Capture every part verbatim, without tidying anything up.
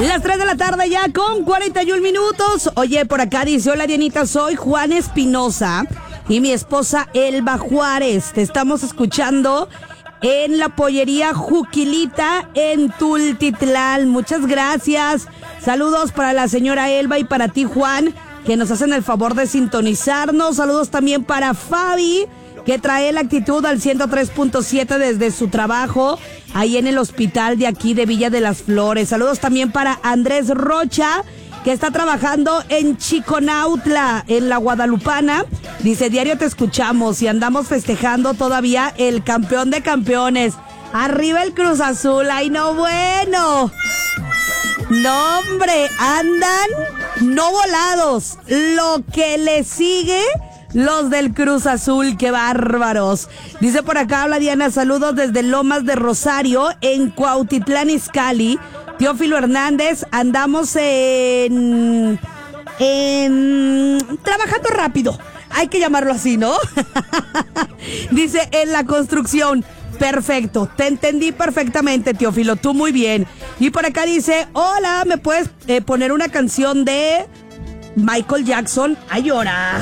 Las tres de la tarde ya con cuarenta y un minutos. Oye, por acá dice, hola Dianita, soy Juan Espinosa y mi esposa Elba Juárez. Te estamos escuchando en la pollería Juquilita en Tultitlán. Muchas gracias. Saludos para la señora Elba y para ti, Juan, que nos hacen el favor de sintonizarnos. Saludos también para Fabi, que trae la actitud al ciento tres punto siete desde su trabajo ahí en el hospital de aquí de Villa de las Flores. Saludos también para Andrés Rocha, que está trabajando en Chiconautla, en la Guadalupana. Dice, diario te escuchamos y andamos festejando todavía el campeón de campeones. Arriba el Cruz Azul, ay no bueno. No hombre, andan no volados. Lo que le sigue, los del Cruz Azul, qué bárbaros. Dice por acá, habla Diana, saludos desde Lomas de Rosario, en Cuautitlán Izcalli. Teófilo Hernández, andamos en, en... trabajando rápido. Hay que llamarlo así, ¿no? Dice, en la construcción. Perfecto, te entendí perfectamente, Teófilo, tú muy bien. Y por acá dice, hola, ¿me puedes eh, poner una canción de Michael Jackson? ¡Ay, llora!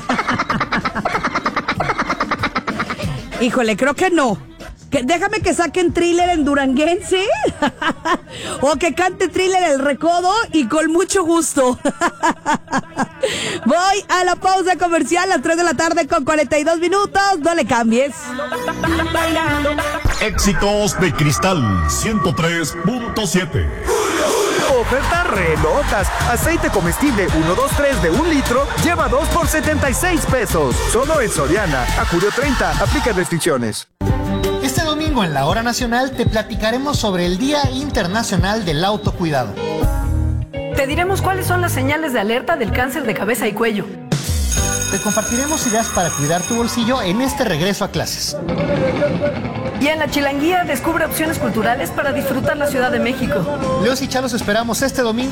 Híjole, creo que no. Que, déjame que saquen Thriller en duranguense o que cante Thriller el Recodo y con mucho gusto. Voy a la pausa comercial a las tres de la tarde con cuarenta y dos minutos. No le cambies. Éxitos de Cristal ciento tres punto siete. Ofertas re locas. Aceite comestible uno, dos, tres de un litro lleva dos por setenta y seis pesos. Solo en Soriana. A julio treinta. Aplica restricciones. Este domingo en la Hora Nacional te platicaremos sobre el Día Internacional del Autocuidado. Te diremos cuáles son las señales de alerta del cáncer de cabeza y cuello. Te compartiremos ideas para cuidar tu bolsillo en este regreso a clases. Y en la Chilanguía descubre opciones culturales para disfrutar la Ciudad de México. Leos y Chalos esperamos este domingo